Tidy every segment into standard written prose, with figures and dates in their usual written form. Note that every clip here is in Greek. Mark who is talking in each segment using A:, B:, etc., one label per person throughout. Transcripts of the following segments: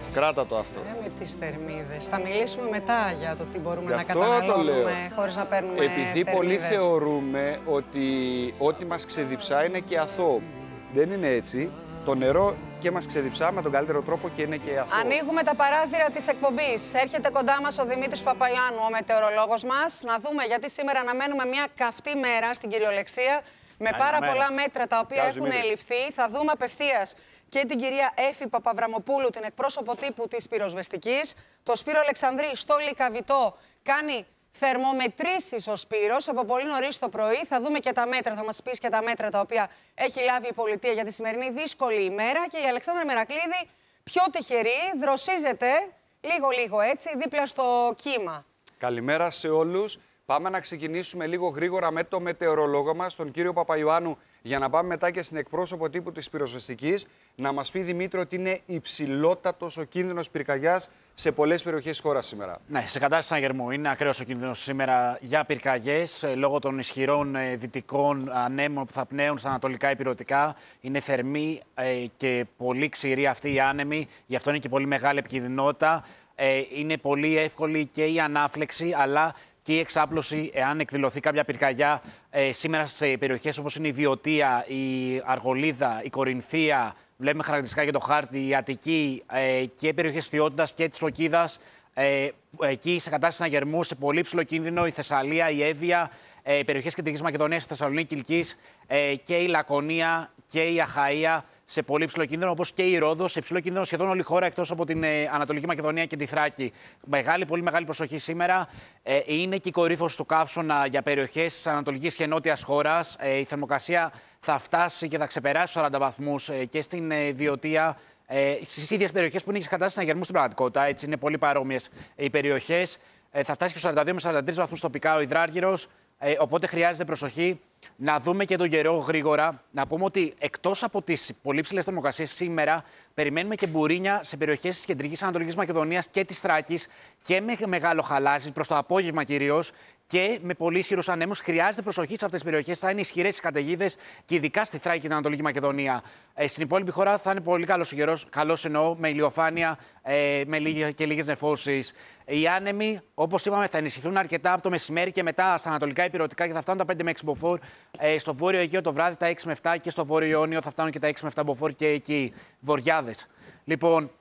A: Κράτα το αυτό.
B: Με τις θερμίδες. Θα μιλήσουμε μετά για το τι μπορούμε να
A: Αυτό
B: καταναλώνουμε χωρίς να παίρνουμε
A: Επειδή πολλοί θεωρούμε ότι ό,τι μας ξεδιψά είναι και αθώο. Δεν είναι έτσι. Το νερό και μας ξεδιψά με τον καλύτερο τρόπο και είναι και αθώο.
B: Ανοίγουμε τα παράθυρα της εκπομπής. Έρχεται κοντά μας ο Δημήτρης Παπαϊωάννου, ο μετεωρολόγος μας. Να δούμε, γιατί σήμερα αναμένουμε μια καυτή μέρα στην κυριολεξία, με πάρα πολλά μέτρα τα οποία έχουν ληφθεί. Θα δούμε απευθείας και την κυρία Έφη Παπαβραμοπούλου, την εκπρόσωπο τύπου της πυροσβεστικής. Το Σπύρο Αλεξανδρή στο Λυκαβητό κάνει θερμομετρήσεις ο Σπύρος από πολύ νωρίς το πρωί. Θα δούμε και τα μέτρα, θα μας πεις και τα μέτρα τα οποία έχει λάβει η πολιτεία για τη σημερινή δύσκολη ημέρα. Και η Αλεξάνδρα Μερακλίδη, πιο τυχερή, δροσίζεται λίγο έτσι δίπλα στο κύμα.
A: Καλημέρα σε όλους. Πάμε να ξεκινήσουμε λίγο γρήγορα με το μετεωρολόγο μας, τον κύριο Παπαϊωάννου, για να πάμε μετά και στην εκπρόσωπο τύπου της πυροσβεστικής, να μας πει, Δημήτρη, ότι είναι υψηλότατος ο κίνδυνος πυρκαγιάς σε πολλές περιοχές της χώρας σήμερα.
C: Ναι, σε κατάσταση συναγερμού είναι ακραίος ο κίνδυνος σήμερα για πυρκαγιές λόγω των ισχυρών δυτικών ανέμων που θα πνέουν στα ανατολικά ηπειρωτικά. Είναι θερμή και πολύ ξηρή αυτή η άνεμη, γι' αυτό είναι και πολύ μεγάλη επικινδυνότητα. Είναι πολύ εύκολη και η ανάφλεξη, αλλά και η εξάπλωση, εάν εκδηλωθεί κάποια πυρκαγιά σήμερα σε περιοχές όπως είναι η Βιωτία, η Αργολίδα, η Κορινθία, βλέπουμε χαρακτηριστικά για το χάρτη, η Αττική και περιοχές Θειότητας και της Φωκίδας. Εκεί σε κατάσταση συναγερμού, σε πολύ ψηλό κίνδυνο, η Θεσσαλία, η Εύβοια, περιοχές Κεντρικής Μακεδονίας, η Θεσσαλονίκη, Κιλκής και η Λακωνία και η Αχαΐα σε πολύ ψηλό κίνδυνο, όπως και η Ρόδος, σε ψηλό κίνδυνο σχεδόν όλη η χώρα εκτός από την Ανατολική Μακεδονία και τη Θράκη. Πολύ μεγάλη προσοχή σήμερα. Είναι και η κορύφωση του καύσωνα για περιοχές της Ανατολικής και Νότιας χώρας. Η θερμοκρασία θα φτάσει και θα ξεπεράσει τους 40 βαθμούς και στην Βιωτία. Στις ίδιες περιοχές που είναι και σε κατάσταση συναγερμού στην πραγματικότητα, έτσι είναι πολύ παρόμοιες οι περιοχές. Θα φτάσει και στους 42 με 43 βαθμούς τοπικά ο Ιδράργυρος. Οπότε χρειάζεται προσοχή. Να δούμε και τον καιρό γρήγορα. Να πούμε ότι εκτός από τις πολύ ψηλές θερμοκρασίες σήμερα, περιμένουμε και μπουρίνια σε περιοχές της Κεντρικής Ανατολικής Μακεδονίας και της Θράκης και με μεγάλο χαλάζι προς το απόγευμα κυρίως και με πολύ ισχυρούς ανέμους. Χρειάζεται προσοχή σε αυτές τις περιοχές. Θα είναι ισχυρές οι καταιγίδες και ειδικά στη Θράκη και την Ανατολική Μακεδονία. Στην υπόλοιπη χώρα θα είναι πολύ καλός ο καιρός, καλός εννοώ, με ηλιοφάνεια και λίγες νεφώσεις. Οι άνεμοι, όπως είπαμε, θα ενισχυθούν αρκετά από το μεσημέρι και μετά στα ανατολικά ηπειρωτικά και θα φτάνουν τα 5 με 6 μποφόρ. Στο βόρειο Αιγαίο το βράδυ τα 6 με 7 και στο βόρειο Ιόνιο θα φτάνουν και τα 6 με 7 μποφόρ και εκεί βορειάδες. Λοιπόν,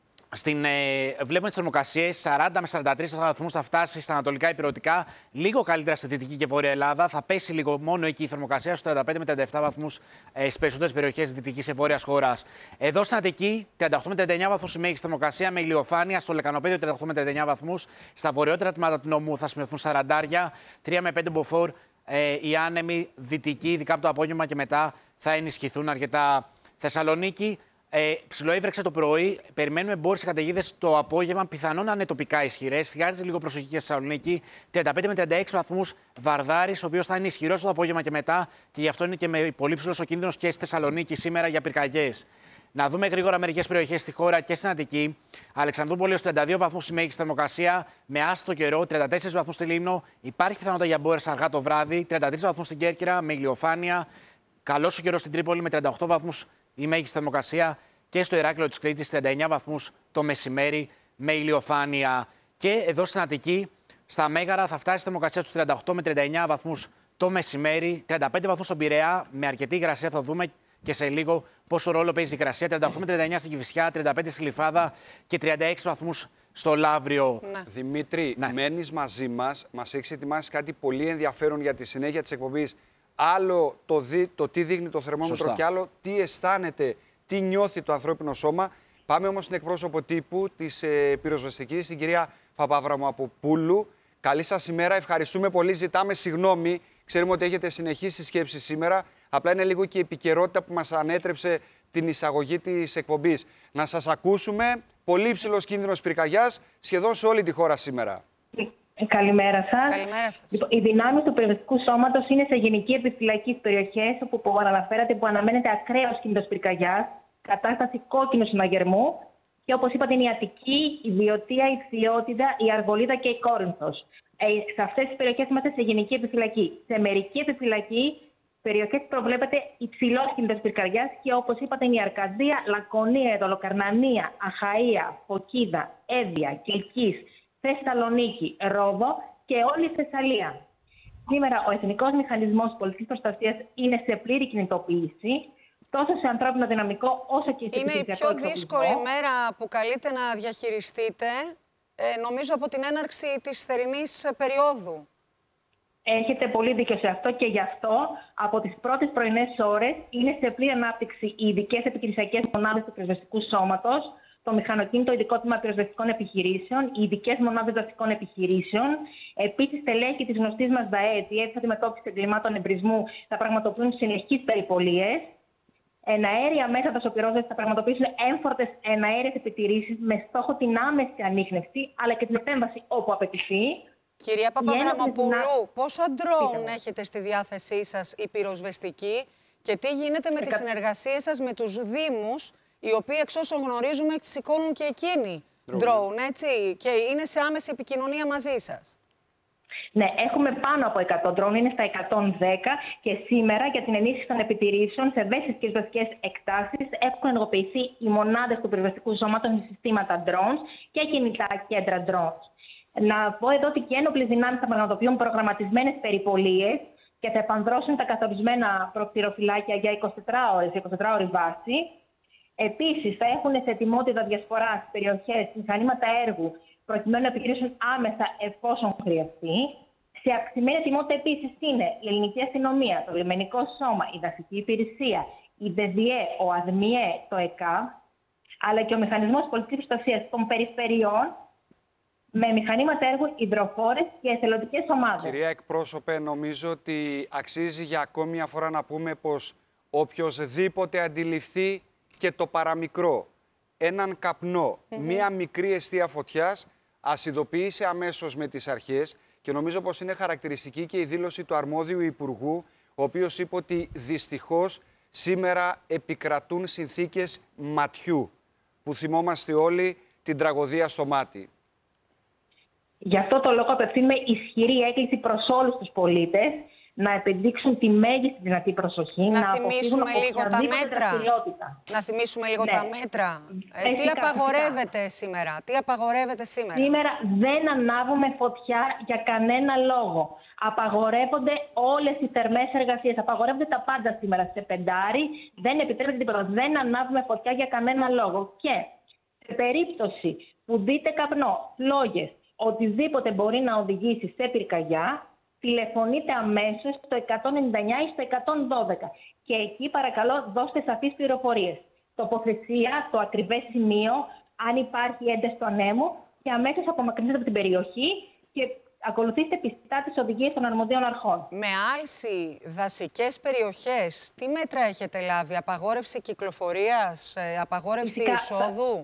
C: βλέπουμε τις θερμοκρασίες 40 με 43 βαθμούς θα φτάσει στα ανατολικά ηπειρωτικά. Λίγο καλύτερα στη δυτική και βόρεια Ελλάδα. Θα πέσει λίγο μόνο εκεί η θερμοκρασία στους 35 με 37 βαθμούς στις περισσότερες περιοχές της δυτικής και βόρειας χώρας. Εδώ στην Αττική 38 με 39 βαθμούς η μέγιστη θερμοκρασία με ηλιοφάνεια. Στο Λεκανοπέδιο 38 με 39 βαθμούς. Στα βορειότερα τμήματα του νομού θα σημειωθούν 40, 3 με 5 μποφόρ. Οι άνεμοι δυτικοί, ειδικά από το απόγευμα και μετά, θα ενισχυθούν αρκετά. Θεσσαλονίκη. Ψιλοέβρεξε το πρωί. Περιμένουμε μπόρες καταιγίδες το απόγευμα. Πιθανόν να είναι τοπικά ισχυρές. Χρειάζεται λίγο προσοχή και στη Θεσσαλονίκη. 35 με 36 βαθμούς Βαρδάρης, ο οποίος θα είναι ισχυρός το απόγευμα και μετά. Και γι' αυτό είναι και με πολύ ψηλός ο κίνδυνος και στη Θεσσαλονίκη σήμερα για πυρκαγιές. Να δούμε γρήγορα μερικές περιοχές στη χώρα και στην Αττική. Αλεξανδρούπολη ως 32 βαθμούς η μέγιστη θερμοκρασία, με άστο καιρό, 34 βαθμούς στη Λίμνο. Υπάρχει πιθανότητα για μπόρες αργά το βράδυ, 33 βαθμούς στην Κέρκυρα με ηλιοφάνεια. Καλός ο καιρός στην Τρίπολη με 38 βαθμούς η μέγιστη θερμοκρασία και στο Ηράκλειο της Κρήτης 39 βαθμούς το μεσημέρι με ηλιοφάνεια. Και εδώ στην Αττική, στα Μέγαρα, θα φτάσει η θερμοκρασία στους 38 με 39 βαθμούς το μεσημέρι, 35 βαθμούς στον Πειραιά με αρκετή υγρασία. Θα δούμε και σε λίγο πόσο ρόλο παίζει η υγρασία. 38 με 39 στην Κηφισιά, 35 στη Γλυφάδα και 36 βαθμούς στο Λαύριο.
A: Δημήτρη, μένεις μαζί μας. Μας έχεις ετοιμάσει κάτι πολύ ενδιαφέρον για τη συνέχεια της εκπομπής. Άλλο το τι δείχνει το θερμόμετρο και άλλο τι αισθάνεται, τι νιώθει το ανθρώπινο σώμα. Πάμε όμως στην εκπρόσωπο τύπου της πυροσβεστικής, την κυρία Παπαβραμοπούλου. Καλή σας ημέρα, ευχαριστούμε πολύ, ζητάμε συγγνώμη. Ξέρουμε ότι έχετε συνεχίσει σκέψη σήμερα. Απλά είναι λίγο και η επικαιρότητα που μας ανέτρεψε την εισαγωγή της εκπομπής. Να σας ακούσουμε. Πολύ υψηλός κίνδυνος πυρκαγιάς σχεδόν σε όλη τη χώρα σήμερα.
D: Καλημέρα σας.
B: Καλημέρα σας.
D: Λοιπόν, οι δυνάμεις του πυροσβεστικού σώματος είναι σε γενική επιφυλακή στις περιοχές όπου αναφέρατε που αναμένεται ακραίος κίνδυνος πυρκαγιάς, κατάσταση κόκκινου συναγερμού και όπως είπατε είναι η Αττική, η Βιωτία, η Θειότητα, η Αργολίδα και η Κόρινθος. Σε αυτές τις περιοχές είμαστε σε γενική επιφυλακή. Σε μερική επιφυλακή Περιοχές που προβλέπεται υψηλός κίνδυνος πυρκαγιάς και όπως είπατε είναι η Αρκαδία, Λακωνία, Εδωλοκαρνανία, Αχαΐα, Φωκίδα, Εύβοια, Κιλκής, Θεσσαλονίκη, Ρόδο και όλη η Θεσσαλία. Σήμερα ο Εθνικός Μηχανισμός Πολιτικής Προστασίας είναι σε πλήρη κινητοποίηση, τόσο σε ανθρώπινο δυναμικό όσο και σε επιχειρησιακό εξοπλισμό.
B: Είναι η πιο δύσκολη μέρα που καλείται να διαχειριστείτε, νομίζω από την έναρξη της θερινής περίοδου.
D: Έχετε πολύ δίκιο σε αυτό και γι' αυτό από τις πρώτες πρωινές ώρες είναι σε πλήρη ανάπτυξη οι ειδικές επιχειρησιακές μονάδες του πυροσβεστικού σώματος, το μηχανοκίνητο ειδικό τμήμα πυροσβεστικών επιχειρήσεων, οι ειδικές μονάδες δασικών επιχειρήσεων. Επίσης, στελέχη της γνωστής μας ΔΑΕ, η Διεύθυνση Αντιμετώπισης Εγκλημάτων Εμπρισμού, θα πραγματοποιούν συνεχείς περιπολίες. Εναέρια μέσα δασοπυρόσβεσης θα πραγματοποιήσουν έμφορτες εναέρειες επιτηρήσεις με στόχο την άμεση ανίχνευση αλλά και την επέμβαση όπου απαιτηθεί.
B: Κυρία Παπαδραμοπούλου, πόσα ντρόουν έχετε στη διάθεσή σας οι πυροσβεστικοί και τι γίνεται με τις συνεργασίες σας με τους δήμους, οι οποίοι εξ όσων γνωρίζουμε σηκώνουν και εκείνοι ντρόουν, έτσι, και είναι σε άμεση επικοινωνία μαζί σας.
D: Ναι, έχουμε πάνω από 100 ντρόουν, είναι στα 110 και σήμερα για την ενίσχυση των επιτηρήσεων σε ευαίσθητες και δασικές εκτάσεις έχουν ενεργοποιηθεί οι μονάδες του πυροσβεστικού σώματος με συστήματα drones και κινητά κέντρα drones. Να πω εδώ ότι και ένοπλες δυνάμεις θα πραγματοποιούν προγραμματισμένες περιπολίες και θα επανδρώσουν τα καθορισμένα προκτηροφυλάκια για 24 ώρες, 24ωρη βάση. Επίσης, θα έχουν σε ετοιμότητα διασπορά στις περιοχές μηχανήματα έργου, προκειμένου να επιχειρήσουν άμεσα εφόσον χρειαστεί. Σε αυξημένη ετοιμότητα επίσης είναι η Ελληνική Αστυνομία, το Λιμενικό Σώμα, η Δασική Υπηρεσία, η ΔΔΕ, ο ΑΔΜΙΕ, το ΕΚΑ, αλλά και ο Μηχανισμός Πολιτικής Προστασίας των Περιφερειών, με μηχανήματα έργου, υδροφόρες και εθελοντικές ομάδες.
A: Κυρία εκπρόσωπε, νομίζω ότι αξίζει για ακόμη μια φορά να πούμε πως οποιοσδήποτε αντιληφθεί και το παραμικρό έναν καπνό, μία μικρή εστία φωτιάς, ας ειδοποιήσει αμέσως με τις αρχές και νομίζω πως είναι χαρακτηριστική και η δήλωση του αρμόδιου Υπουργού, ο οποίος είπε ότι δυστυχώς σήμερα επικρατούν συνθήκες ματιού, που θυμόμαστε όλοι την τραγωδία στο μάτι.
D: Γι' αυτό το λόγο απευθύνουμε ισχυρή έκκληση προς όλους τους πολίτες να επιδείξουν τη μέγιστη δυνατή προσοχή,
B: να θυμίσουμε λίγο τα μέτρα. Να θυμίσουμε λίγο
D: ναι.
B: τα μέτρα. Τι απαγορεύεται σήμερα,
D: Σήμερα δεν ανάβουμε φωτιά για κανένα λόγο. Απαγορεύονται όλες οι θερμές εργασίες. Απαγορεύονται τα πάντα σήμερα σε πεντάρι. Δεν επιτρέπεται τίποτα. Δεν ανάβουμε φωτιά για κανένα λόγο. Και σε περίπτωση που δείτε καπνό, φλόγες, οτιδήποτε μπορεί να οδηγήσει σε πυρκαγιά, τηλεφωνείτε αμέσως στο 199 ή στο 112 και εκεί παρακαλώ δώστε σαφείς πληροφορίες. Τοποθεσία, το ακριβές σημείο, αν υπάρχει ένταση του ανέμου και αμέσως απομακρυνθείτε από την περιοχή και ακολουθήστε πιστά τις οδηγίες των αρμοδίων αρχών.
B: Με άλση, δασικές περιοχές, τι μέτρα έχετε λάβει, απαγόρευση κυκλοφορίας, απαγόρευση εισόδου?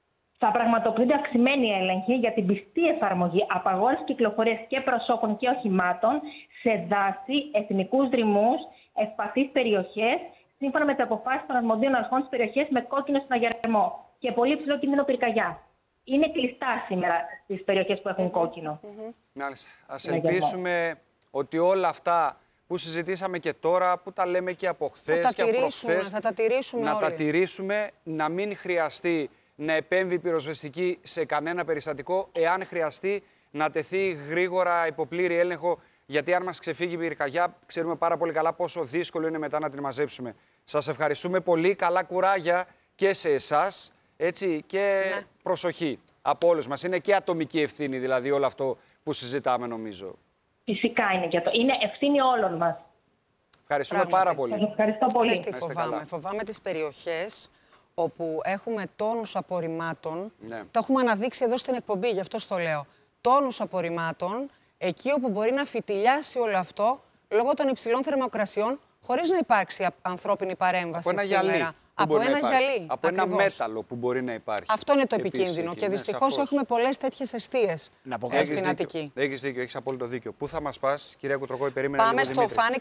D: Θα πραγματοποιούνται αυξημένοι έλεγχοι για την πιστή εφαρμογή απαγόρευση κυκλοφορίας και προσώπων και οχημάτων σε δάση, εθνικούς δρυμούς, ευπαθείς περιοχές, σύμφωνα με τις αποφάσεις των αρμοδίων αρχών στις περιοχές με κόκκινο συναγερμό και πολύ ψηλό κίνδυνο πυρκαγιά. Είναι κλειστά σήμερα στις περιοχές που έχουν κόκκινο.
A: Μάλιστα. Ας ελπίσουμε ότι όλα αυτά που συζητήσαμε και τώρα, που τα λέμε και από χθες και από προχθές,
B: θα τα τηρήσουμε
A: να
B: όλοι.
A: τα τηρήσουμε, να μην χρειαστεί να επέμβει η πυροσβεστική σε κανένα περιστατικό, εάν χρειαστεί να τεθεί γρήγορα υπό πλήρη έλεγχο, γιατί αν μας ξεφύγει η πυρκαγιά, ξέρουμε πάρα πολύ καλά πόσο δύσκολο είναι μετά να την μαζέψουμε. Σας ευχαριστούμε πολύ, καλά κουράγια και σε εσάς, έτσι, και προσοχή από όλους μας. Είναι και ατομική ευθύνη δηλαδή όλο αυτό που συζητάμε νομίζω.
D: Φυσικά είναι και αυτό. Είναι ευθύνη όλων μας.
A: Ευχαριστούμε πάρα πολύ.
D: Σας ευχαριστώ πολύ.
B: Ξέρεις τι φοβάμαι τις περιοχές όπου έχουμε τόνους απορριμμάτων, το έχουμε αναδείξει εδώ στην εκπομπή, γι' αυτό το λέω, τόνους απορριμμάτων, εκεί όπου μπορεί να φυτιλιάσει όλο αυτό, λόγω των υψηλών θερμοκρασιών, χωρίς να υπάρξει ανθρώπινη παρέμβαση σήμερα. Από ένα γυαλί.
A: Από ένα μέταλλο που μπορεί να υπάρχει.
B: Αυτό είναι το επικίνδυνο και δυστυχώς έχουμε πολλές τέτοιες εστίες στην Αττική.
A: Έχεις δίκιο, έχεις απόλυτο δίκιο. Πού θα μας πας, κυρία Κουτροκόη, περίμενε λίγο,
B: Δημήτρη.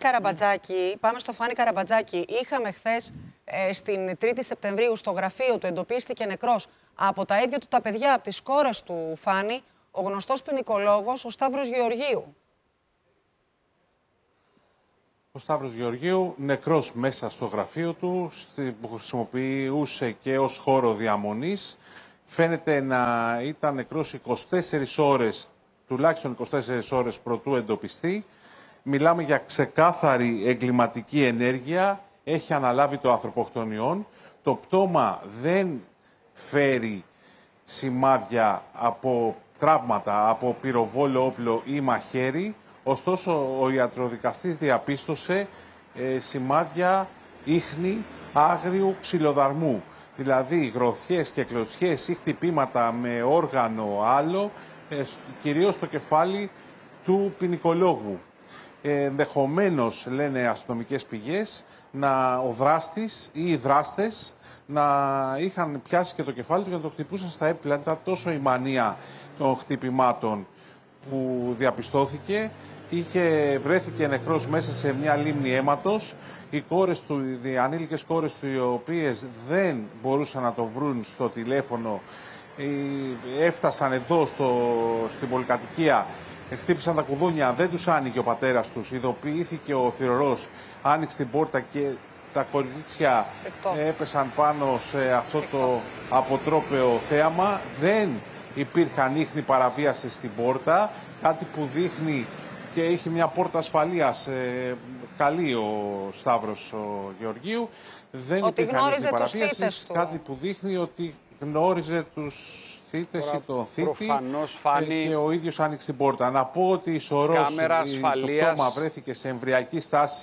B: Πάμε στο Φάνη Καραμπατζάκη. Είχαμε χθες, στην 3η Σεπτεμβρίου, στο γραφείο του εντοπίστηκε νεκρός από τα ίδια του τα παιδιά, από τις κόρες του Φάνη, ο γνωστός ποινικολόγος, ο Σταύρος Γεωργίου.
E: Ο Σταύρος Γεωργίου νεκρός μέσα στο γραφείο του, που χρησιμοποιούσε και ως χώρο διαμονής. Φαίνεται να ήταν νεκρός 24 ώρες, τουλάχιστον 24 ώρες προτού εντοπιστεί. Μιλάμε για ξεκάθαρη εγκληματική ενέργεια. Έχει αναλάβει το ανθρωποκτονιόν. Το πτώμα δεν φέρει σημάδια από τραύματα, από πυροβόλο όπλο ή μαχαίρι. Ωστόσο, ο ιατροδικαστής διαπίστωσε σημάδια ίχνη άγριου ξυλοδαρμού. Δηλαδή, γροθιές και κλωτσιές ή χτυπήματα με όργανο άλλο, κυρίως στο κεφάλι του ποινικολόγου. Ενδεχομένως, λένε αστυνομικές πηγές, ο δράστης ή οι δράστες να είχαν πιάσει και το κεφάλι του και να το χτυπούσαν στα έπιπλα. Ήταν τόσο η μανία των χτυπημάτων που διαπιστώθηκε. Βρέθηκε νεκρός μέσα σε μια λίμνη αίματος. Οι ανήλικες κόρες του, οι οποίες δεν μπορούσαν να το βρουν στο τηλέφωνο, έφτασαν εδώ στην πολυκατοικία, χτύπησαν τα κουδούνια, δεν τους άνοιγε ο πατέρας τους, ειδοποιήθηκε ο θυρωρός, άνοιξε την πόρτα και τα κορίτσια έπεσαν πάνω σε αυτό το αποτρόπαιο θέαμα. Δεν υπήρχαν ίχνη παραβίασης στην πόρτα, κάτι που δείχνει και είχε μια πόρτα ασφαλείας καλή ο Σταύρος ο Γεωργίου. Δεν
B: ότι γνώριζε
E: τους
B: θύτες του.
E: Κάτι που δείχνει ότι γνώριζε τους θύτες ή τον θύτη
A: φάνη...
E: και ο ίδιος άνοιξε την πόρτα. Να πω ότι η σωρός, το πτώμα βρέθηκε σε εμβριακή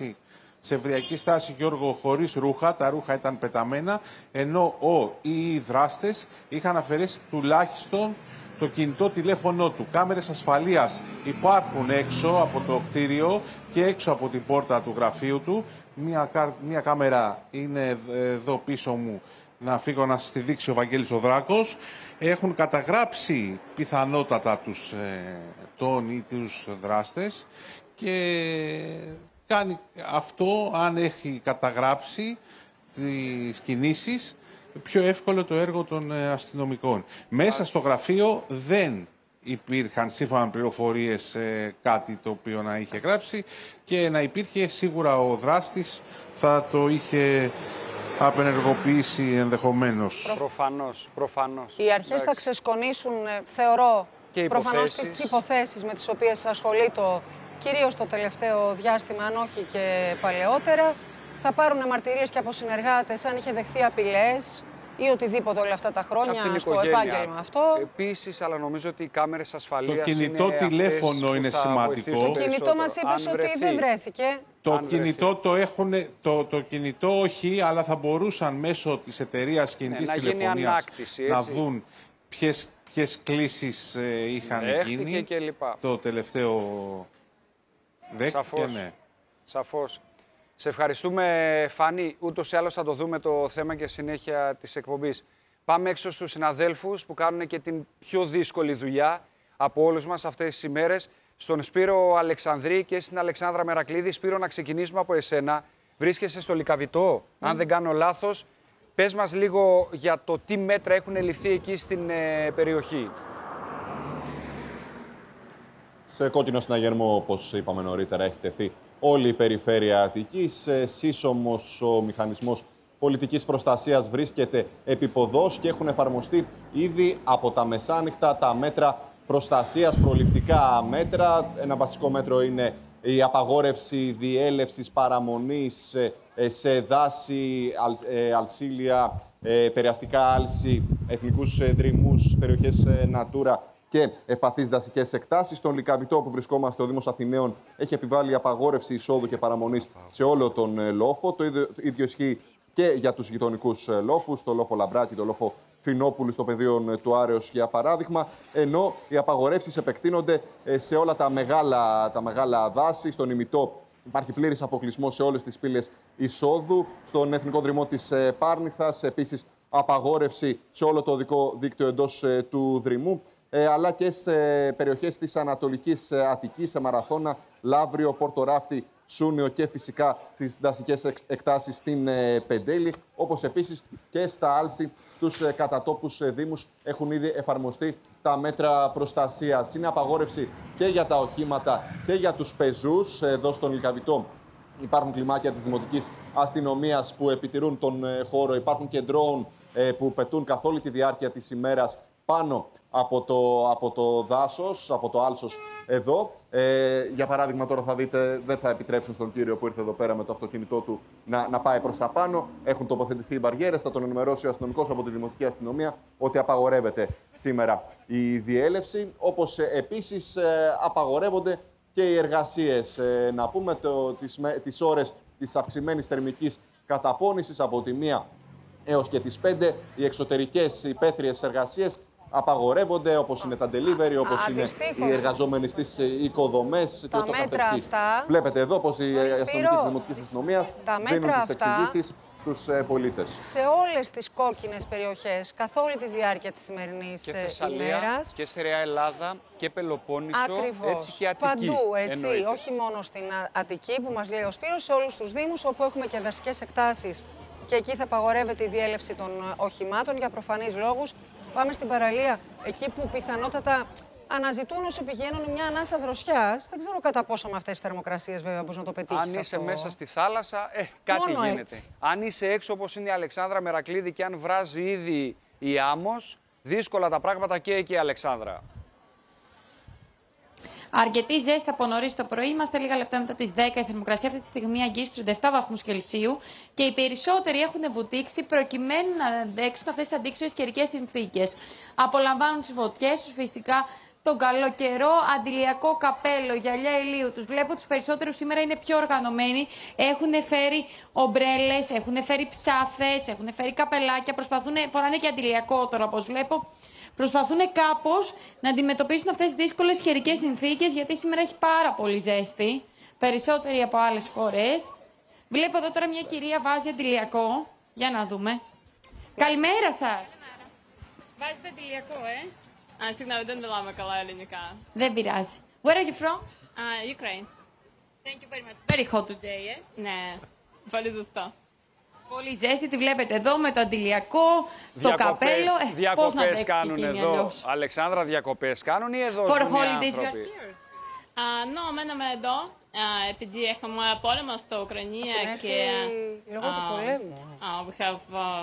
E: στάση, Γιώργο, χωρίς ρούχα. Τα ρούχα ήταν πεταμένα, ενώ οι δράστες είχαν αφαιρέσει τουλάχιστον το κινητό τηλέφωνο του. Κάμερες ασφαλείας υπάρχουν έξω από το κτίριο και έξω από την πόρτα του γραφείου του. Μία κάμερα είναι εδώ πίσω μου, να φύγω να σας τη δείξει ο Βαγγέλης ο Δράκος. Έχουν καταγράψει πιθανότατα τους δράστες και κάνει αυτό, αν έχει καταγράψει τις κινήσεις, πιο εύκολο το έργο των αστυνομικών. Μέσα στο γραφείο δεν υπήρχαν, σύμφωνα με πληροφορίες, κάτι το οποίο να είχε γράψει, και να υπήρχε σίγουρα ο δράστης θα το είχε απενεργοποιήσει ενδεχομένως.
A: Προφανώς.
B: Οι αρχές θα ξεσκονίσουν, θεωρώ, προφανώς και τις υποθέσεις με τις οποίες ασχολείται κυρίως το τελευταίο διάστημα, αν όχι και παλαιότερα. Θα πάρουν μαρτυρίες και από συνεργάτες, αν είχε δεχθεί απειλές ή οτιδήποτε όλα αυτά τα χρόνια στο επάγγελμα αυτό.
A: Επίσης, αλλά νομίζω ότι οι κάμερες ασφαλείας.
E: Το κινητό τηλέφωνο είναι σημαντικό.
B: Το κινητό μας είπες ότι δεν βρέθηκε.
E: Το κινητό το έχουν, το κινητό όχι, αλλά θα μπορούσαν μέσω της εταιρείας κινητής τηλεφωνίας να δουν ποιες κλήσεις είχαν γίνει το τελευταίο
A: Σαφώς. Σε ευχαριστούμε, Φάνη. Ούτως ή άλλως θα το δούμε το θέμα και συνέχεια της εκπομπής. Πάμε έξω στους συναδέλφους που κάνουν και την πιο δύσκολη δουλειά από όλους μας αυτές τις ημέρες. Στον Σπύρο Αλεξανδρή και στην Αλεξάνδρα Μερακλήδη. Σπύρο, να ξεκινήσουμε από εσένα. Βρίσκεσαι στο Λυκαβητό, αν δεν κάνω λάθος. Πες μας λίγο για το τι μέτρα έχουν ληφθεί εκεί στην περιοχή.
F: Σε κόκκινο συναγερμό, όπως είπαμε νωρίτερα, έχει τεθεί όλη η περιφέρεια Αττικής. Σύσσωμος ο μηχανισμός πολιτικής προστασίας βρίσκεται επίποδος και έχουν εφαρμοστεί ήδη από τα μεσάνυχτα τα μέτρα προστασίας, προληπτικά μέτρα. Ένα βασικό μέτρο είναι η απαγόρευση διέλευσης παραμονής σε δάση, αλσίλια, περιαστικά άλση, εθνικούς δρυμούς, περιοχές Natura και ευπαθείς δασικές εκτάσεις. Στον Λυκαβητό, που βρισκόμαστε, ο Δήμος Αθηναίων έχει επιβάλει απαγόρευση εισόδου και παραμονής σε όλο τον λόφο. Το ίδιο ισχύει και για τους γειτονικούς λόφους, το λόφο Λαμπράκη, το λόφο Φινόπουλου στο πεδίο του Άρεως, για παράδειγμα, ενώ οι απαγορεύσεις επεκτείνονται σε όλα τα μεγάλα δάση. Στον Ημιτό υπάρχει πλήρης αποκλεισμός σε όλες τις πύλες εισόδου. Στον Εθνικό Δρυμό της Πάρνηθας, επίσης, απαγόρευση σε όλο το οδικό δίκτυο εντός του Δρυμού, αλλά και σε περιοχές της Ανατολικής Αττικής, σε Μαραθώνα, Λαύριο, Πορτοράφτη, Σούνιο και φυσικά στις δασικές εκτάσεις στην Πεντέλη, όπως επίσης και στα Άλση. Στους κατατόπους δήμους έχουν ήδη εφαρμοστεί τα μέτρα προστασίας. Είναι απαγόρευση και για τα οχήματα και για τους πεζούς. Εδώ στον Λυκαβητό Υπάρχουν κλιμάκια της Δημοτικής Αστυνομίας που επιτηρούν τον χώρο. Υπάρχουν και ντρόουν που πετούν καθ' όλη τη διάρκεια της ημέρας πάνω από το δάσος, από το άλσος εδώ. Για παράδειγμα, τώρα θα δείτε, δεν θα επιτρέψουν στον κύριο που ήρθε εδώ πέρα με το αυτοκίνητό του να πάει προς τα πάνω. Έχουν τοποθετηθεί οι μπαριέρες, θα τον ενημερώσει ο αστυνομικός από τη Δημοτική Αστυνομία ότι απαγορεύεται σήμερα η διέλευση. Όπως επίσης απαγορεύονται και οι εργασίες. Να πούμε τις ώρες της αυξημένης θερμικής καταπώνησης από τη 1 έως και τις 5. Οι εξωτερικές υπαίθριες εργασίες απαγορεύονται, όπως είναι τα delivery, όπως είναι οι εργαζόμενοι στις οικοδομές και ούτω καθεξής. Βλέπετε εδώ πως η αστυνομική της Δημοτικής Αστυνομίας δίνουν τις εξηγήσεις στους πολίτες.
B: Σε όλες τις κόκκινες περιοχές, καθ' όλη τη διάρκεια της σημερινής ημέρας.
A: Και Θεσσαλία, και Στερεά Ελλάδα, και Πελοπόννησο,
B: ακριβώς,
A: έτσι και Αττική.
B: παντού, έτσι,
A: εννοείται.
B: όχι μόνο στην Αττική που μας λέει ο Σπύρος, σε όλους τους δήμους όπου έχουμε και δασικές εκτάσεις. Και εκεί θα απαγορεύεται η διέλευση των οχημάτων για προφανείς λόγους. Πάμε στην παραλία, εκεί που πιθανότατα αναζητούν όσο πηγαίνουν μια ανάσα δροσιάς. Δεν ξέρω κατά πόσο με αυτές τις θερμοκρασίες βέβαια μπορείς να το πετύχεις.
A: Αν είσαι
B: αυτό.
A: μέσα στη θάλασσα, κάτι
B: μόνο
A: γίνεται.
B: Έτσι.
A: Αν είσαι έξω όπως είναι η Αλεξάνδρα Μερακλίδη και αν βράζει ήδη η άμμος, δύσκολα τα πράγματα και εκεί, Αλεξάνδρα.
G: Αρκετή ζέστη από νωρίς το πρωί. Είμαστε λίγα λεπτά μετά τις 10. Η θερμοκρασία αυτή τη στιγμή αγγίζει στους 37 βαθμούς Κελσίου και οι περισσότεροι έχουν βουτήξει προκειμένου να αντέξουν αυτές τις αντίξωες καιρικές συνθήκες. Απολαμβάνουν τις φωτιές τους, φυσικά τον καλό καιρό, αντιλιακό καπέλο, γυαλιά ηλίου. Τους βλέπω τους περισσότερους σήμερα είναι πιο οργανωμένοι. Έχουν φέρει ομπρέλες, έχουν φέρει ψάθες, έχουν φέρει καπελάκια. Φοράνε και αντιλιακό τώρα, όπως βλέπω. Προσπαθούν κάπως να αντιμετωπίσουν αυτές τις δύσκολες καιρικές συνθήκες, γιατί σήμερα έχει πάρα πολύ ζέστη, περισσότεροι από άλλες φορές. Βλέπω εδώ τώρα μια κυρία βάζει αντιλιακό. Για να δούμε. Καλημέρα σας. Βάζετε αντιλιακό,
H: Συγγνώμη, δεν μιλάμε καλά ελληνικά.
G: Δεν πειράζει. Where are you from?
H: Ukraine.
G: Thank you very much. Very hot today,
H: Ναι, πολύ ζεστό.
G: Πολύ ζέστη, τη βλέπετε εδώ με το αντιλιακό, το καπέλο. Πώς να
A: Διακοπές κάνουν εδώ.
G: αλλιώς.
A: Αλεξάνδρα, διακοπές κάνουν ή εδώ
G: For
A: ζουν οι
G: holidays you are
A: άνθρωποι?
G: here.
H: Μέναμε εδώ, επειδή έχουμε πόλεμο στο Ουκρανία και...
B: Λόγω του πολέμου.
H: We have...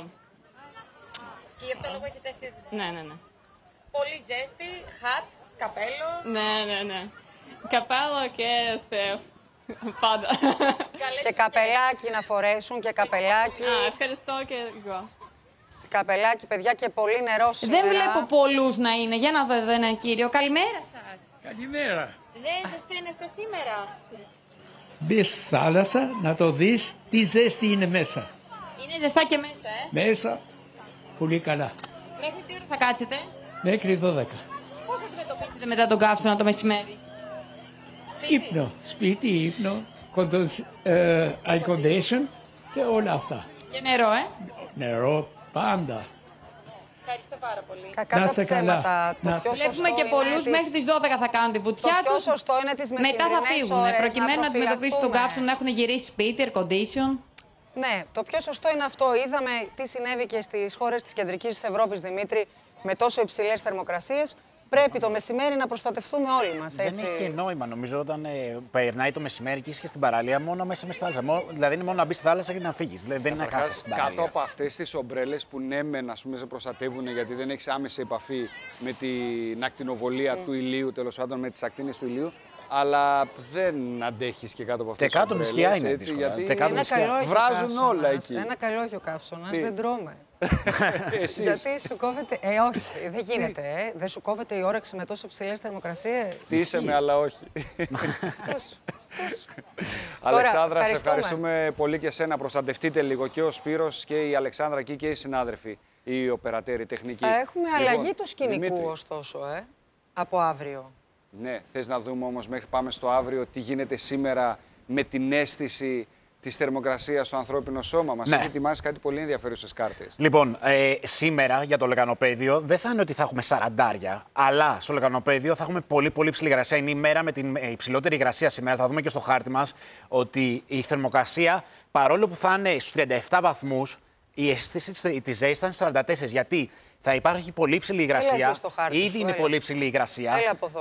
G: Και γι' αυτό λόγο έχετε έρθει.
H: Ναι.
G: Πολύ ζέστη, hat, καπέλο.
H: Ναι. Καπέλο και στεφ. Πάντα.
B: Και καπελάκι να φορέσουν και καπελάκι.
H: Ευχαριστώ και εγώ.
B: Καπελάκι, παιδιά, και πολύ νερό σήμερα.
G: Δεν βλέπω πολλούς να είναι. Για να δω εδώ έναν κύριο. Καλημέρα σας.
I: Καλημέρα.
G: Δεν ζεσταίνεστε σήμερα.
I: Μπες στη θάλασσα να το δεις τι ζέστη είναι μέσα.
G: Είναι ζεστά και μέσα,
I: Μέσα, πολύ καλά.
G: Μέχρι τι ώρα θα κάτσετε?
I: Μέχρι 12.
G: Πώς θα αντιμετωπίσετε μετά τον καύσωνα το μεσημέρι?
I: Ύπνο, σπίτι, ύπνο, air condition και όλα αυτά.
G: Και νερό,
I: Νερό, πάντα.
G: Ευχαριστώ πάρα πολύ.
B: Κακά
I: Να
B: τα
I: είστε
B: ψέματα.
I: καλά.
B: Το πιο
G: Βλέπουμε
B: σωστό
G: και
B: είναι
G: πολλούς
B: τις-
G: μέχρι τις 12 θα κάνουν τη βουτιά
B: Το πιο
G: τους.
B: σωστό είναι τις
G: Μετά θα
B: μεσημερινές
G: φύγουν,
B: ώρες
G: προκειμένου να αντιμετωπίσουν τον
B: προφυλαχθούμε.
G: καύσωνα, να έχουν γυρίσει σπίτι, air condition.
B: Ναι, το πιο σωστό είναι αυτό. Είδαμε τι συνέβη και στις χώρες της Κεντρικής Ευρώπης, Δημήτρη, με τόσο υψηλές θερμοκρασίες. Πρέπει το μεσημέρι να προστατευτούμε όλοι μας,
C: Δεν
B: έτσι.
C: έχει και νόημα, νομίζω, όταν περνάει το μεσημέρι και είσαι και στην παραλία, μόνο μέσα στη θάλασσα. Δηλαδή είναι μόνο να μπει στη θάλασσα και να φύγει. Δεν είναι να κάθεσαι στην παραλία.
A: Κάτω από αυτές τις ομπρέλες που ναι, μεν, ας πούμε, σε προστατεύουν γιατί δεν έχεις άμεση επαφή με την ακτινοβολία του ηλίου, τέλος πάντων με τις ακτίνες του ηλίου. Αλλά δεν αντέχεις και κάτω από αυτές
C: Και κάτω από τη σκιά είναι δύσκολα.
A: Γιατί
C: Και κάτω από τη σκιά.
B: Καλό έχει ο
A: βράζουν
B: καύσωνας.
A: όλα εκεί.
B: Ένα καλό έχει ο καύσωνας,
A: Τι?
B: δεν τρώμε.
A: Εσείς.
B: Γιατί σου κόβεται. Όχι, δεν γίνεται. Δεν σου κόβεται η όρεξη με τόσο ψηλές θερμοκρασίες.
A: Είσαι με, αλλά όχι.
B: Αυτός.
A: Αλεξάνδρα, σε
B: ευχαριστούμε.
A: ευχαριστούμε πολύ και εσένα. Προστατευτείτε λίγο και ο Σπύρος και η Αλεξάνδρα εκεί και οι συνάδελφοι, οι οπερατέροι τεχνικοί.
B: Θα έχουμε
A: Λοιπόν,
B: αλλαγή του σκηνικού,
A: Δημήτρη,
B: ωστόσο, από αύριο.
A: Ναι, θες να δούμε όμως μέχρι πάμε στο αύριο τι γίνεται σήμερα με την αίσθηση της θερμοκρασίας στο ανθρώπινο σώμα. Μας
C: Ναι.
A: έχει ετοιμάσει κάτι πολύ ενδιαφέρουσες κάρτες.
C: Λοιπόν, σήμερα για το λεκανοπαίδιο δεν θα είναι ότι θα έχουμε 40, αλλά στο λεκανοπαίδιο θα έχουμε πολύ ψηλή υγρασία. Είναι η μέρα με την υψηλότερη υγρασία σήμερα. Θα δούμε και στο χάρτη μας ότι η θερμοκρασία, παρόλο που θα είναι στους 37 βαθμούς, η αίσθηση της ζέστης θα είναι 44. Γιατί Θα υπάρχει πολύ ψηλή υγρασία.
B: Ήδη
C: είναι πολύ ψηλή υγρασία.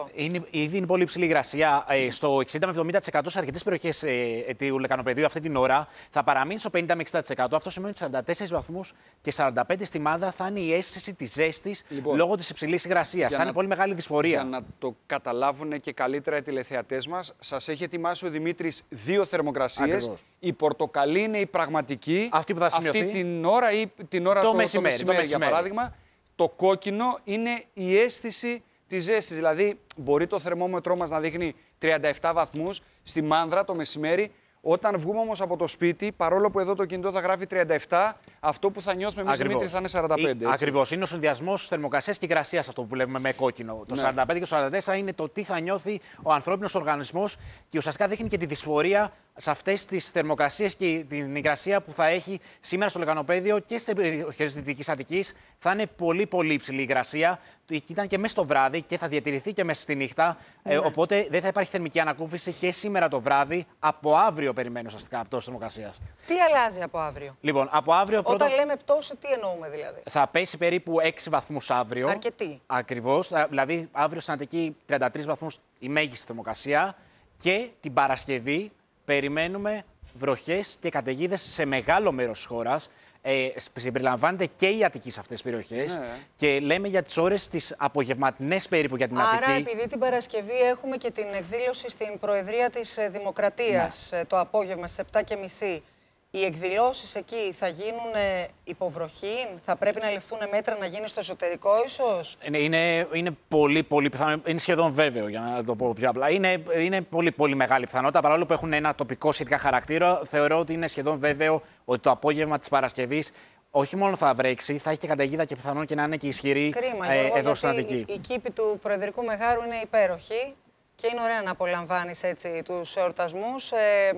C: Ήδη είναι πολύ ψηλή υγρασία. Στο 60 με 70% σε αρκετές περιοχές του λεκανοπεδίου αυτή την ώρα θα παραμείνει στο 50 με 60%. Αυτό σημαίνει ότι 44 βαθμούς και 45 στη Μάνδρα θα είναι η αίσθηση της ζέστης λόγω της υψηλής υγρασίας. Θα είναι πολύ μεγάλη δυσφορία.
A: Για να το καταλάβουν και καλύτερα οι τηλεθεατές μας, σας έχει ετοιμάσει ο Δημήτρης 2 θερμοκρασίες. Η πορτοκαλί είναι η πραγματική.
C: Αυτή που θα σημειωθεί.
A: Αυτή την ώρα ή την ώρα το μεσημέρι, για παράδειγμα. Το κόκκινο είναι η αίσθηση της ζέστης. Δηλαδή, μπορεί το θερμόμετρό μας να δείχνει 37 βαθμούς στη Μάνδρα το μεσημέρι. Όταν βγούμε όμως από το σπίτι, παρόλο που εδώ το κινητό θα γράφει 37, αυτό που θα νιώθουμε εμείς, Δημήτρη, θα είναι 45.
C: Ακριβώς. Είναι ο συνδυασμός θερμοκρασίας και υγρασίας αυτό που λέμε με κόκκινο. Το 45 και το 44 είναι το τι θα νιώθει ο ανθρώπινος οργανισμός και ουσιαστικά δείχνει και τη δυσφορία σε αυτές τις θερμοκρασίες και την υγρασία που θα έχει σήμερα στο λεκανοπέδιο και στις περιοχές της Δυτικής Αττικής. Θα είναι πολύ πολύ υψηλή υγρασία. Ήταν και μέσα στο βράδυ και θα διατηρηθεί και μέσα στη νύχτα. Οπότε δεν θα υπάρχει θερμική ανακούφιση και σήμερα το βράδυ. Από αύριο περιμένω ουσιαστικά πτώση θερμοκρασίας.
B: Τι αλλάζει από αύριο?
C: Λοιπόν, από αύριο.
B: Όταν λέμε πτώση, τι εννοούμε δηλαδή?
C: Θα πέσει περίπου 6 βαθμούς αύριο.
B: Αρκετή.
C: Ακριβώς. Δηλαδή, αύριο στην Αττική 33 βαθμούς η μέγιστη θερμοκρασία. Και την Παρασκευή περιμένουμε βροχές και καταιγίδες σε μεγάλο μέρος της χώρας. Συμπεριλαμβάνεται και η Αττική σε αυτές τις περιοχές. Και λέμε για τις ώρες τις απογευματινές περίπου για την Αττική.
B: Άρα, επειδή την Παρασκευή έχουμε και την εκδήλωση στην Προεδρία της Δημοκρατίας το απόγευμα στις 7:30, οι εκδηλώσεις εκεί θα γίνουν υποβροχή, θα πρέπει να ληφθούν μέτρα να γίνει στο εσωτερικό ίσως?
C: Είναι πολύ, πολύ πιθανό, είναι σχεδόν βέβαιο για να το πω πιο απλά. Είναι πολύ, πολύ μεγάλη πιθανότητα, παρόλο που έχουν ένα τοπικό σχετικά χαρακτήρα, θεωρώ ότι είναι σχεδόν βέβαιο ότι το απόγευμα της Παρασκευής όχι μόνο θα βρέξει, θα έχει και καταιγίδα και πιθανόν και να είναι και ισχυρή.
B: Κρίμα,
C: εδώ στην Αττική.
B: Η κήπη του Προεδρικού Μεγάρου είναι υπέροχη και είναι ωραία να απολαμβάνεις έτσι τους εορτασμούς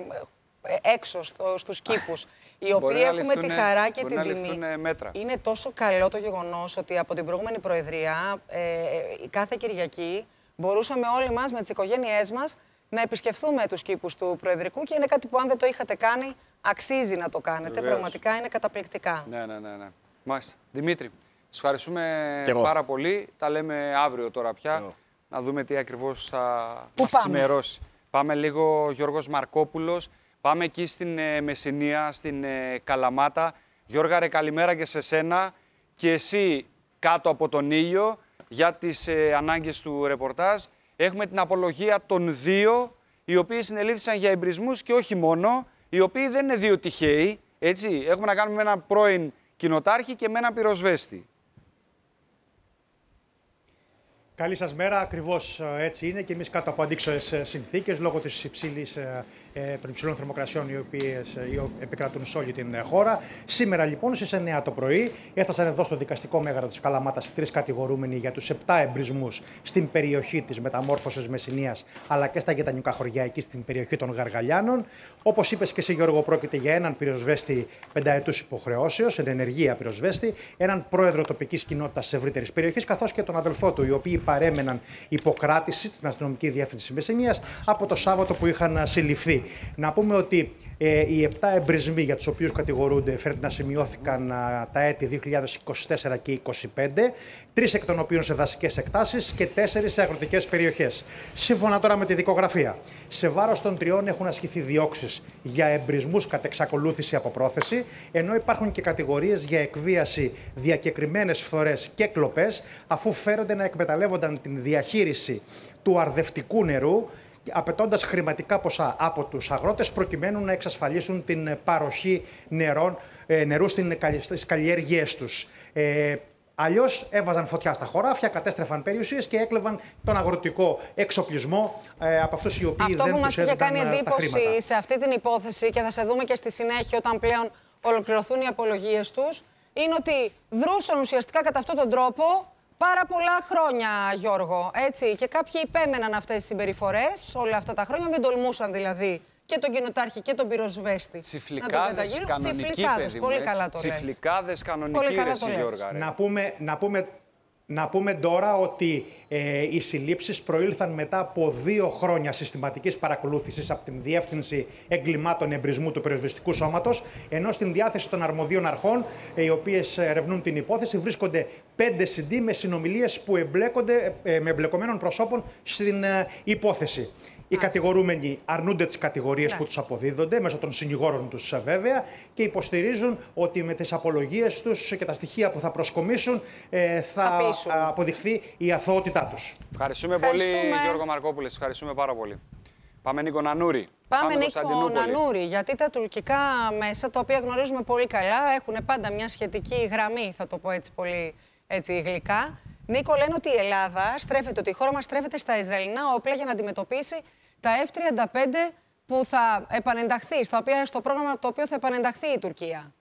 B: έξω στους κήπους, οι οποίοι έχουμε τη χαρά και την τιμή. Είναι τόσο καλό το γεγονός ότι από την προηγούμενη Προεδρία, κάθε Κυριακή, μπορούσαμε όλοι μας με τις οικογένειές μας να επισκεφθούμε τους κήπους του Προεδρικού και είναι κάτι που αν δεν το είχατε κάνει, αξίζει να το κάνετε. Πραγματικά είναι καταπληκτικά.
A: Ναι. Μάλιστα. Δημήτρη, σας ευχαριστούμε πάρα πολύ. Τα λέμε αύριο τώρα πια. Να δούμε τι ακριβώς θα μας ξημερώσει. Πάμε λίγο, Γιώργος Μαρκόπουλος. Πάμε εκεί στην Μεσσηνία, στην Καλαμάτα. Γιώργα, ρε, καλημέρα και σε σένα. Και εσύ κάτω από τον ήλιο για τις ανάγκες του ρεπορτάζ. Έχουμε την απολογία των 2, οι οποίοι συνελήφθησαν για εμπρισμούς και όχι μόνο, οι οποίοι δεν είναι 2 τυχαίοι, έτσι. Έχουμε να κάνουμε με έναν πρώην κοινοτάρχη και με έναν πυροσβέστη.
J: Καλή σας μέρα, ακριβώς έτσι είναι και εμείς κάτω από αντίξωες συνθήκες λόγω της των υψηλών θερμοκρασιών οι οποίες επικρατούν σε όλη την χώρα. Σήμερα λοιπόν στις 9 το πρωί έφτασαν εδώ στο δικαστικό μέγαρο της Καλαμάτας 3 κατηγορούμενοι για τους 7 εμπρισμούς στην περιοχή της μεταμόρφωσης Μεσσηνίας αλλά και στα γετανιούκα χωριά εκεί στην περιοχή των Γαργαλιάνων. Όπως είπες και εσύ, Γιώργο, πρόκειται για έναν πυροσβέστη 5ετούς υποχρεώσεως, ενεργεία πυροσβέστη, έναν πρόεδρο τοπικής κοινότητας της ευρύτερης περιοχής, καθώς και τον αδελφό του, οι οποίοι παρέμεναν υποκράτηση στην αστυνομική διεύθυνση Μεσσηνίας από το Σάββατο που είχαν συλληφθεί. Να πούμε ότι οι 7 εμπρισμοί για τους οποίους κατηγορούνται φέρεται να σημειώθηκαν τα έτη 2024 και 2025, 3 εκ των οποίων σε δασικές εκτάσεις και 4 σε αγροτικές περιοχές. Σύμφωνα τώρα με τη δικογραφία, σε βάρος των 3 έχουν ασκηθεί διώξεις για εμπρισμούς κατ' εξακολούθηση από πρόθεση, ενώ υπάρχουν και κατηγορίες για εκβίαση, διακεκριμένες φθορές και κλοπές, αφού φέρονται να εκμεταλλεύονταν την διαχείριση του αρδευτικού νερού, απαιτώντας χρηματικά ποσά από τους αγρότες προκειμένου να εξασφαλίσουν την παροχή νερού στις καλλιέργειές τους. Αλλιώς έβαζαν φωτιά στα χωράφια, κατέστρεφαν περιουσίες και έκλεβαν τον αγροτικό εξοπλισμό από αυτούς οι οποίοι δεν τους έδιναν τα χρήματα. Αυτό που μας είχε κάνει εντύπωση
B: σε αυτή την υπόθεση και θα σε δούμε και στη συνέχεια όταν πλέον ολοκληρωθούν οι απολογίες τους, είναι ότι δρούσαν ουσιαστικά κατά αυτόν τον τρόπο πάρα πολλά χρόνια, Γιώργο, έτσι, και κάποιοι υπέμεναν αυτές τις συμπεριφορές όλα αυτά τα χρόνια, μην τολμούσαν δηλαδή και τον κοινοτάρχη και τον πυροσβέστη.
A: Τσιφλικάδες κανονικοί, παιδί μου,
B: πολύ καλά το λες.
A: Τσιφλικάδες κανονικοί, Γιώργα.
J: Να πούμε τώρα ότι οι συλλήψεις προήλθαν μετά από 2 χρόνια συστηματικής παρακολούθησης από την Διεύθυνση Εγκλημάτων Εμπρισμού του Πυροσβεστικού Σώματος, ενώ στην διάθεση των αρμοδίων αρχών, οι οποίες ερευνούν την υπόθεση, βρίσκονται 5 CD με συνομιλίες που εμπλέκονται με εμπλεκομένων προσώπων στην υπόθεση. Οι κατηγορούμενοι αρνούνται τις κατηγορίες που τους αποδίδονται, μέσω των συνηγόρων τους βέβαια, και υποστηρίζουν ότι με τις απολογίες τους και τα στοιχεία που θα προσκομίσουν θα αποδειχθεί η αθωότητά τους.
A: Ευχαριστούμε πολύ, Γιώργο Μαρκόπουλε. Ευχαριστούμε πάρα πολύ. Πάμε Νίκο Νανούρη.
B: Πάμε Νίκο Νανούρη, γιατί τα τουρκικά μέσα, τα οποία γνωρίζουμε πολύ καλά, έχουν πάντα μια σχετική γραμμή, θα το πω έτσι πολύ γλυκά. Νίκο, λένε ότι η Ελλάδα στρέφεται, ότι η χώρα μας στρέφεται στα Ισραηλινά όπλα για να αντιμετωπίσει τα F-35 που θα επανενταχθεί, στο πρόγραμμα το οποίο θα επανενταχθεί η Τουρκία.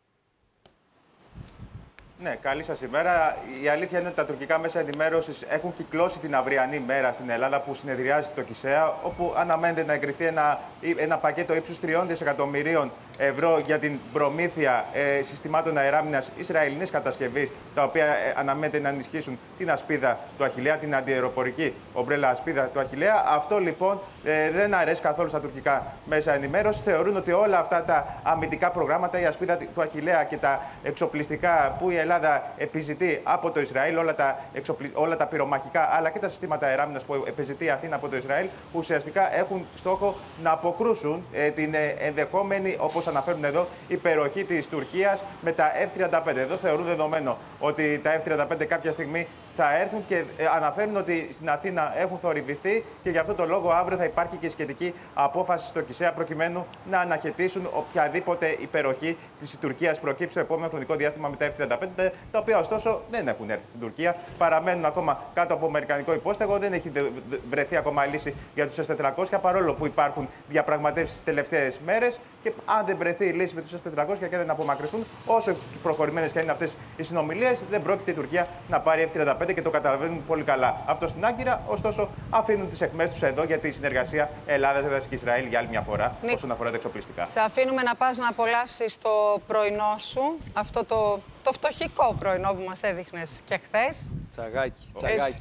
K: Ναι, καλή σας ημέρα. Η αλήθεια είναι ότι τα τουρκικά μέσα ενημέρωσης έχουν κυκλώσει την αυριανή μέρα στην Ελλάδα που συνεδριάζει το ΚΙΣΕΑ, όπου αναμένεται να εγκριθεί ένα πακέτο ύψους 3 δισεκατομμυρίων ευρώ για την προμήθεια συστημάτων αεράμινας Ισραηλινής κατασκευής, τα οποία αναμένεται να ενισχύσουν την ασπίδα του Αχιλλέα, την αντιαεροπορική ομπρέλα ασπίδα του Αχιλλέα. Αυτό λοιπόν δεν αρέσει καθόλου στα τουρκικά μέσα ενημέρωσης. Θεωρούν ότι όλα αυτά τα αμυντικά προγράμματα, η ασπίδα του Αχιλλέα και τα εξοπλιστικά που η Ελλάδα επιζητεί από το Ισραήλ, όλα τα πυρομαχικά αλλά και τα συστήματα αεράμινας που επιζητεί η Αθήνα από το Ισραήλ, ουσιαστικά έχουν στόχο να αποκρούσουν την ενδεχόμενη, όπως αναφέρουν εδώ, υπεροχή της Τουρκίας με τα F-35. Εδώ θεωρούν δεδομένο ότι τα F-35 κάποια στιγμή θα έρθουν και αναφέρουν ότι στην Αθήνα έχουν θορυβηθεί και γι' αυτό το λόγο αύριο θα υπάρχει και σχετική απόφαση στο ΚΙΣΕΑ προκειμένου να αναχαιτήσουν οποιαδήποτε υπεροχή της Τουρκίας προκύψει στο επόμενο χρονικό διάστημα με τα F-35, τα οποία ωστόσο δεν έχουν έρθει στην Τουρκία. Παραμένουν ακόμα κάτω από αμερικανικό υπόστεγο, δεν έχει βρεθεί ακόμα λύση για τους S-400, παρόλο που υπάρχουν διαπραγματεύσεις τις τελευταίες μέρες. Και αν δεν βρεθεί η λύση με τους S-400 και δεν απομακρυνθούν, όσο προχωρημένες και είναι αυτές οι συνομιλίες, δεν πρόκειται η Τουρκία να πάρει F-35 και το καταλαβαίνουν πολύ καλά αυτό στην Άγκυρα. Ωστόσο, αφήνουν τις αιχμές τους εδώ για τη συνεργασία Ελλάδα και Ισραήλ για άλλη μια φορά όσον αφορά τα εξοπλιστικά.
B: Σε αφήνουμε να πας να απολαύσεις το πρωινό σου, αυτό το φτωχικό πρωινό που μας έδειχνες και χθες.
A: Τσαγάκι.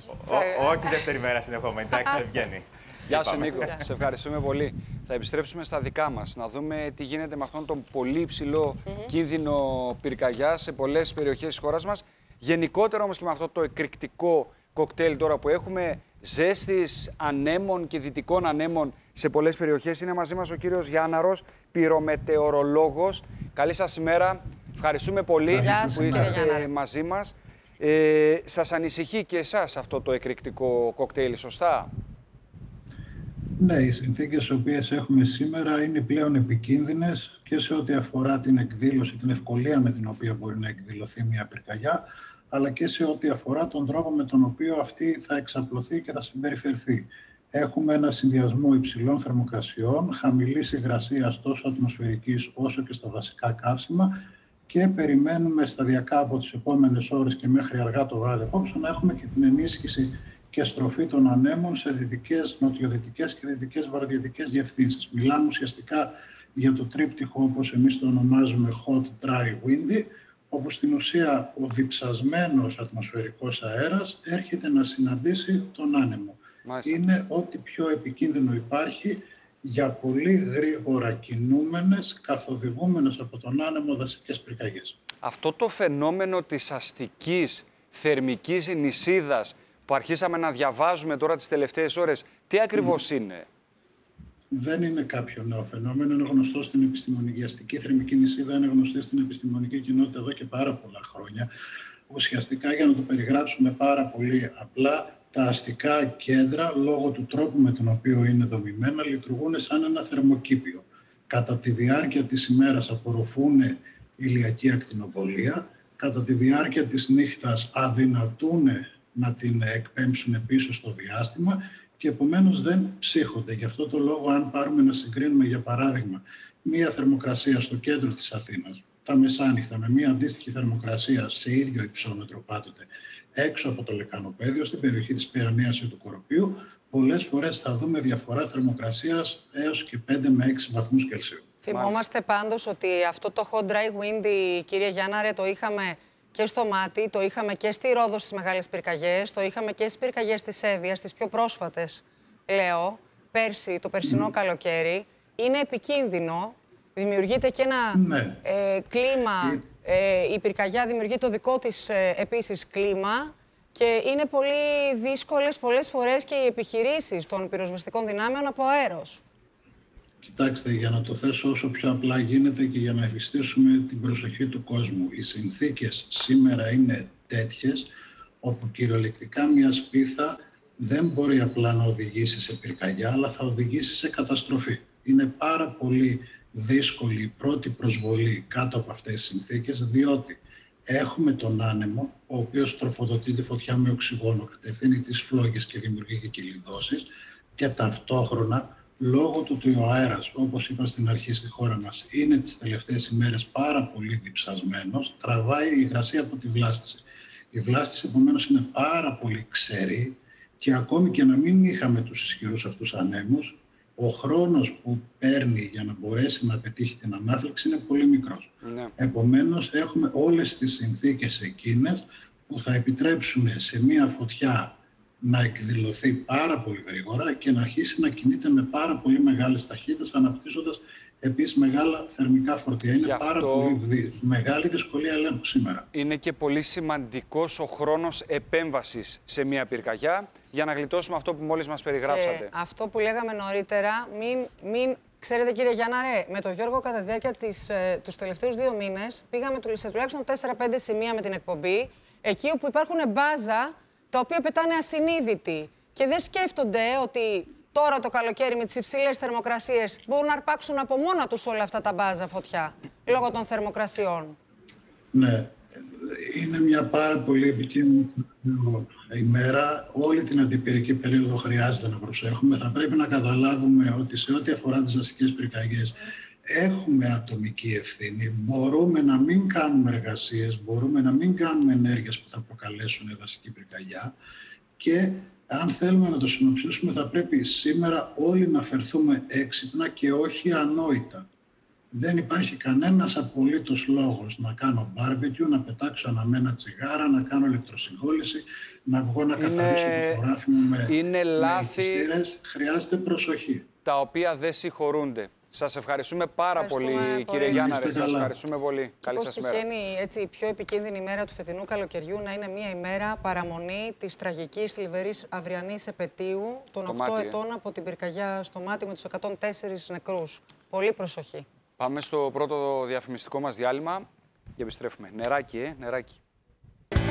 K: Όχι δεύτερη μέρα συνεχόμενη, εντάξει, δεν βγαίνει.
A: Γεια σου Νίκο, σε ευχαριστούμε πολύ. Θα επιστρέψουμε στα δικά μας, να δούμε τι γίνεται με αυτόν τον πολύ υψηλό κίνδυνο πυρκαγιάς σε πολλές περιοχές της χώρας μας. Γενικότερα όμως και με αυτό το εκρηκτικό κοκτέιλ τώρα που έχουμε, ζέστης ανέμων και δυτικών ανέμων σε πολλές περιοχές. Είναι μαζί μας ο κύριος Γιάνναρος, πυρομετεωρολόγος. Καλή σας ημέρα. Ευχαριστούμε πολύ που είσαστε μαζί μας. Σας ανησυχεί και εσάς αυτό το εκρηκτικό κοκτέιλ, σωστά?
L: Ναι, οι συνθήκες τις οποίες έχουμε σήμερα είναι πλέον επικίνδυνες και σε ό,τι αφορά την εκδήλωση, την ευκολία με την οποία μπορεί να εκδηλωθεί μια πυρκαγιά, αλλά και σε ό,τι αφορά τον τρόπο με τον οποίο αυτή θα εξαπλωθεί και θα συμπεριφερθεί. Έχουμε ένα συνδυασμό υψηλών θερμοκρασιών, χαμηλής υγρασίας τόσο ατμοσφαιρικής όσο και στα δασικά καύσιμα και περιμένουμε σταδιακά από τις επόμενες ώρες και μέχρι αργά το βράδυ απόψε να έχουμε και την ενίσχυση και στροφή των ανέμων σε δυτικές, νοτιοδυτικές και δυτικές βορειοδυτικές διευθύνσεις. Μιλάμε ουσιαστικά για το τρίπτυχο, όπως εμείς το ονομάζουμε hot, dry, windy, όπου στην ουσία ο διψασμένος ατμοσφαιρικός αέρας έρχεται να συναντήσει τον άνεμο. Μάλιστα. Είναι ό,τι πιο επικίνδυνο υπάρχει για πολύ γρήγορα κινούμενες, καθοδηγούμενες από τον άνεμο δασικές πυρκαγιές.
A: Αυτό το φαινόμενο της αστικής θερμικής νησίδας που αρχίσαμε να διαβάζουμε τώρα τις τελευταίες ώρες, τι ακριβώς είναι?
L: Δεν είναι κάποιο νέο φαινόμενο, είναι γνωστό στην επιστημονική. Η αστική θερμική νησίδα είναι γνωστή στην επιστημονική κοινότητα εδώ και πάρα πολλά χρόνια. Ουσιαστικά, για να το περιγράψουμε πάρα πολύ απλά, τα αστικά κέντρα, λόγω του τρόπου με τον οποίο είναι δομημένα, λειτουργούν σαν ένα θερμοκήπιο. Κατά τη διάρκεια της ημέρας απορροφούν ηλιακή ακτινοβολία, κατά τη διάρκεια της νύχτας αδυνατούν να την εκπέμψουν πίσω στο διάστημα και επομένως δεν ψύχονται. Γι' αυτό το λόγο, αν πάρουμε να συγκρίνουμε, για παράδειγμα, μία θερμοκρασία στο κέντρο της Αθήνας, τα μεσάνυχτα, με μία αντίστοιχη θερμοκρασία σε ίδιο υψόμετρο πάντοτε, έξω από το λεκανοπέδιο, στην περιοχή της Παιανίας ή του Κοροπίου, πολλές φορές θα δούμε διαφορά θερμοκρασίας έως και 5 με 6 βαθμούς Κελσίου.
B: Θυμόμαστε πάντως ότι αυτό το hot, dry, windy, κύριε Γιάνναρε, το είχαμε και στο Μάτι, το είχαμε και στη Ρόδο στις μεγάλες πυρκαγιές, το είχαμε και στις πυρκαγιές της Εύβοιας, στις πιο πρόσφατες, λέω, πέρσι, το περσινό καλοκαίρι. Είναι επικίνδυνο, δημιουργείται και ένα κλίμα, η πυρκαγιά δημιουργεί το δικό της επίσης κλίμα και είναι πολύ δύσκολες πολλές φορές και οι επιχειρήσεις των πυροσβεστικών δυνάμεων από αέρος.
L: Κοιτάξτε, για να το θέσω όσο πιο απλά γίνεται και για να εφιστήσουμε την προσοχή του κόσμου. Οι συνθήκες σήμερα είναι τέτοιες, όπου κυριολεκτικά μια σπίθα δεν μπορεί απλά να οδηγήσει σε πυρκαγιά, αλλά θα οδηγήσει σε καταστροφή. Είναι πάρα πολύ δύσκολη η πρώτη προσβολή κάτω από αυτές τις συνθήκες, διότι έχουμε τον άνεμο, ο οποίος τροφοδοτεί τη φωτιά με οξυγόνο, κατευθύνει τις φλόγες και δημιουργεί και κυλιδώσεις, και ταυτόχρονα, λόγω του ότι ο αέρας, όπως είπα στην αρχή στη χώρα μας, είναι τις τελευταίες ημέρες πάρα πολύ διψασμένος, τραβάει η υγρασία από τη βλάστηση. Η βλάστηση επομένως είναι πάρα πολύ ξερή και ακόμη και να μην είχαμε τους ισχυρούς αυτούς ανέμους, ο χρόνος που παίρνει για να μπορέσει να πετύχει την ανάφλεξη είναι πολύ μικρός. Ναι. Επομένως, έχουμε όλες τις συνθήκες εκείνες που θα επιτρέψουν σε μία φωτιά να εκδηλωθεί πάρα πολύ γρήγορα και να αρχίσει να κινείται με πάρα πολύ μεγάλες ταχύτητες, αναπτύσσοντας επίσης μεγάλα θερμικά φορτία. Είναι πάρα πολύ μεγάλη δυσκολία ελέγχου σήμερα. Είναι και πολύ σημαντικός ο χρόνος επέμβασης σε μια πυρκαγιά για να γλιτώσουμε αυτό που μόλις μας περιγράψατε. Αυτό που λέγαμε νωρίτερα, ξέρετε κύριε Γιάνναρε, με τον Γιώργο κατά τη διάρκεια τους τελευταίους 2 μήνες πήγαμε σε τουλάχιστον 4-5 σημεία με την εκπομπή, εκεί όπου υπάρχουν μπάζα τα οποία πετάνε ασυνείδητοι και δεν σκέφτονται ότι τώρα το καλοκαίρι με τις υψηλές θερμοκρασίες μπορούν να αρπάξουν από μόνα τους όλα αυτά τα μπάζα φωτιά, λόγω των θερμοκρασιών. Ναι, είναι μια πάρα πολύ επικίνδυνη ημέρα. Όλη την αντιπυρική περίοδο χρειάζεται να προσέχουμε. Θα πρέπει να καταλάβουμε ότι σε ό,τι αφορά τις δασικές πυρκαγιές έχουμε ατομική ευθύνη. Μπορούμε να μην κάνουμε εργασίες, μπορούμε να μην κάνουμε ενέργειες που θα προκαλέσουν δασική πυρκαγιά και αν θέλουμε να το συνοψίσουμε, θα πρέπει σήμερα όλοι να φερθούμε έξυπνα και όχι ανόητα. Δεν υπάρχει κανένας απολύτως λόγος να κάνω barbecue, να πετάξω αναμένα τσιγάρα, να κάνω ηλεκτροσυγκόλληση, να βγω να καθαρίσω το χωράφι μου με ηχιστήρες. Χρειάζεται προσοχή. Τα οποία δεν συγχωρούνται. Σας ευχαριστούμε πάρα πολύ, κύριε Γιάνναρε. Σας ευχαριστούμε πολύ. Καλή σας μέρα. Τυχαίνει έτσι η πιο επικίνδυνη ημέρα του φετινού καλοκαιριού να είναι μια ημέρα παραμονή της τραγικής θλιβερής αυριανής επετείου των 8 ετών από την πυρκαγιά στο Μάτι με τους 104 νεκρούς. Πολύ προσοχή. Πάμε στο πρώτο διαφημιστικό μας διάλειμμα και επιστρέφουμε. Νεράκι, νεράκι.